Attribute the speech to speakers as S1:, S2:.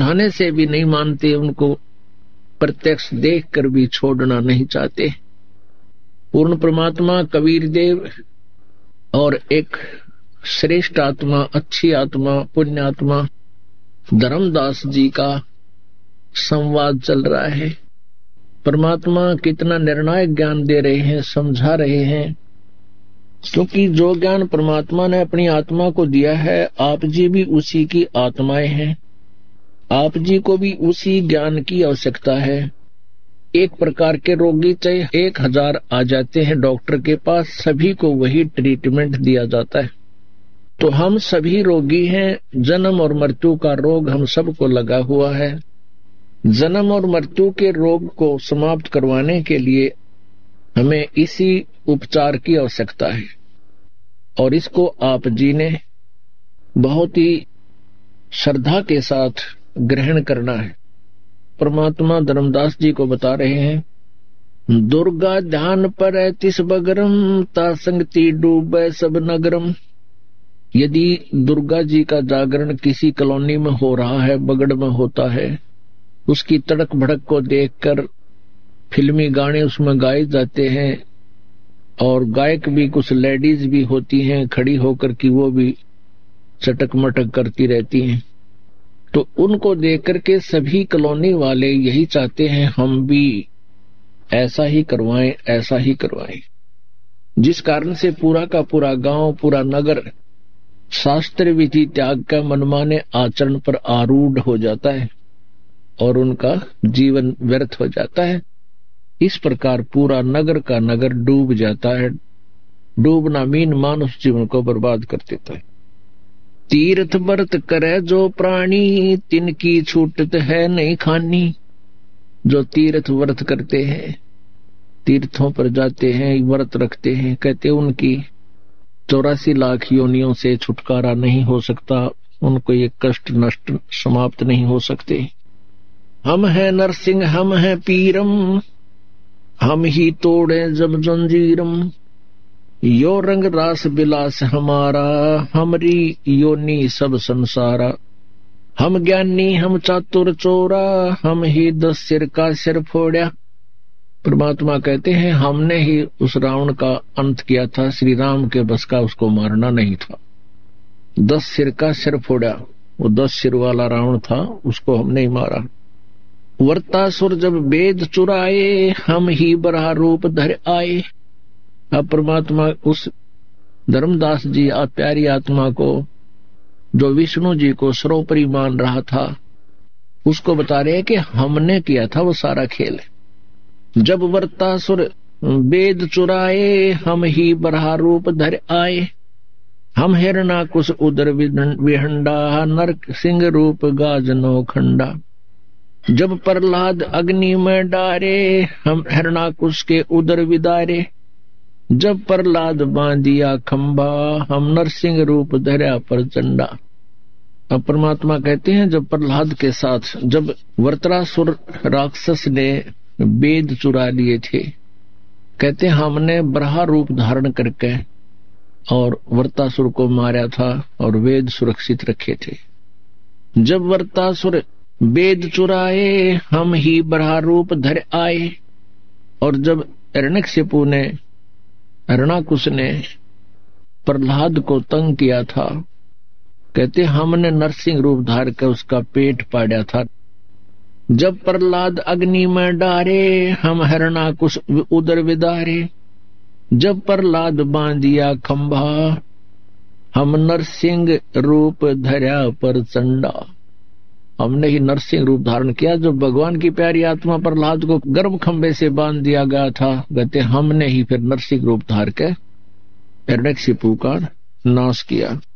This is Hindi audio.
S1: समझाने से भी नहीं मानते, उनको प्रत्यक्ष देखकर भी छोड़ना नहीं चाहते। पूर्ण परमात्मा कबीर देव और एक श्रेष्ठ आत्मा, अच्छी आत्मा, पुण्य आत्मा धर्मदास जी का संवाद चल रहा है। परमात्मा कितना निर्णायक ज्ञान दे रहे हैं, समझा रहे हैं, क्योंकि जो ज्ञान परमात्मा ने अपनी आत्मा को दिया है, आप जी भी उसी की आत्माएं हैं, आप जी को भी उसी ज्ञान की आवश्यकता है। एक प्रकार के रोगी चाहे 1000 आ जाते हैं डॉक्टर के पास, सभी को वही ट्रीटमेंट दिया जाता है। तो हम सभी रोगी हैं, जन्म और मृत्यु का रोग हम सबको लगा हुआ है। जन्म और मृत्यु के रोग को समाप्त करवाने के लिए हमें इसी उपचार की आवश्यकता है, और इसको आप जी ने बहुत ही श्रद्धा के साथ ग्रहण करना है। परमात्मा धर्मदास जी को बता रहे हैं, दुर्गा ध्यान पर तिस बगरम ता संगति डूबे सब नगरम। यदि दुर्गा जी का जागरण किसी कॉलोनी में हो रहा है, बगड़ में होता है, उसकी तड़क भड़क को देखकर फिल्मी गाने उसमें गाए जाते हैं, और गायक भी कुछ लेडीज भी होती हैं खड़ी होकर कि वो भी चटक मटक करती रहती हैं। तो उनको देख करके सभी कॉलोनी वाले यही चाहते हैं हम भी ऐसा ही करवाएं, ऐसा ही करवाएं। जिस कारण से पूरा का पूरा गांव, पूरा नगर शास्त्र विधि त्याग का मनमाने आचरण पर आरूढ़ हो जाता है और उनका जीवन व्यर्थ हो जाता है। इस प्रकार पूरा नगर का नगर डूब जाता है। डूबना मीन मानव जीवन को बर्बाद कर देता है। तीर्थ व्रत करे जो प्राणी, तिनकी छूटत है नहीं खानी। जो तीर्थ व्रत करते हैं, तीर्थों पर जाते हैं, व्रत रखते हैं, कहते उनकी 84 लाख योनियों से छुटकारा नहीं हो सकता, उनको ये कष्ट नष्ट समाप्त नहीं हो सकते। हम हैं नरसिंह, हम हैं पीरम, हम ही तोड़े जब जंजीरम। यो रंग रास बिलास हमारा, हमरी योनि सब संसारा। हम ज्ञानी हम चातुर चोरा, हम ही 10 सिर का सिर फोड़ा। परमात्मा कहते हैं हमने ही उस रावण का अंत किया था, श्री राम के बस का उसको मारना नहीं था। 10 सिर का सिर फोड़ा, वो 10 सिर वाला रावण था, उसको हमने ही मारा। वर्तासुर जब वेद चुराए, हम ही बराह रूप धर आए। अब परमात्मा उस धर्मदास जी प्यारी आत्मा को, जो विष्णु जी को सर्वोपरि मान रहा था, उसको बता रहे हैं कि हमने किया था वो सारा खेल। जब वर्तासुर वेद चुराए, हम ही बराह रूप धर आए। हम हिरणाकुश उदर विहंडा, नरक सिंह रूप गाजनो खंडा। जब प्रहलाद अग्नि में डारे, हम हिरणाकुश के उदर विदारे। जब प्रहलाद बांधिया खंबा, हम नरसिंह रूप धरा प्रचंडा। अब परमात्मा कहते हैं जब प्रहलाद के साथ जब वर्त्रासुर राक्षस ने वेद चुरा लिए थे, कहते हमने बराह रूप धारण करके और वर्तासुर को मारा था और वेद सुरक्षित रखे थे। जब वर्तासुर वेद चुराए, हम ही बराह रूप धर आए। और जब हिरण्यकशिपु ने, हिरणाकुश ने प्रहलाद को तंग किया था, कहते हमने नरसिंह रूप धार कर उसका पेट पाड़ा था। जब प्रहलाद अग्नि में डारे, हम हिरणाकुश उदर विदारे। जब प्रहलाद बांधिया खंभा, हम नरसिंह रूप धरा प्रचंडा। हमने ही नरसिंह रूप धारण किया। जब भगवान की प्यारी आत्मा प्रहलाद को गर्भ खंभे से बांध दिया गया था, कहते हमने ही फिर नरसिंह रूप धार के हिरण्यकशिपु का नाश किया।